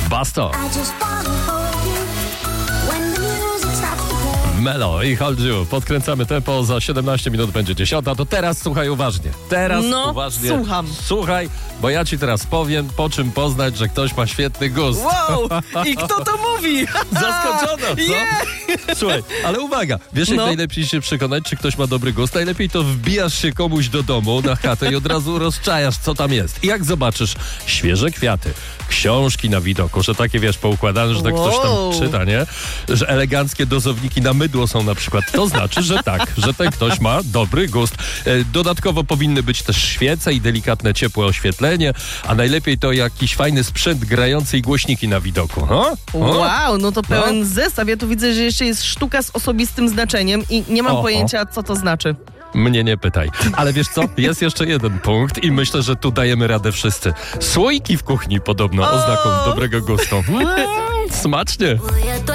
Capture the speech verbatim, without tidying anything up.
Basto. Melo i Hold You. Podkręcamy tempo, za siedemnaście minut będzie dziesiąta. To teraz słuchaj uważnie. Teraz no, uważnie. słucham. Słuchaj, bo ja ci teraz powiem, po czym poznać, że ktoś ma świetny gust. Wow! I kto to mówi? Zaskoczona, co? Yeah. Słuchaj, ale uwaga, wiesz jak No. najlepiej się przekonać, czy ktoś ma dobry gust? Najlepiej to wbijasz się komuś do domu, na chatę i od razu rozczajasz, co tam jest. I jak zobaczysz świeże kwiaty, książki na widoku, że takie, wiesz, poukładane, że tak Wow. ktoś tam czyta, nie? Że eleganckie dozowniki na mydło są na przykład. To znaczy, że tak, że ten ktoś ma dobry gust. E, Dodatkowo powinny być też świece i delikatne, ciepłe oświetlenie, a najlepiej to jakiś fajny sprzęt grający i głośniki na widoku. Ha? O? Wow, no to pełen zestaw. Ja tu widzę, że jeszcze jest sztuka z osobistym znaczeniem i nie mam Oho. pojęcia, co to znaczy. Mnie nie pytaj. Ale wiesz co? Jest jeszcze jeden punkt i myślę, że tu dajemy radę wszyscy. Słoiki w kuchni podobno O! oznaką dobrego gustu. Mm, smacznie.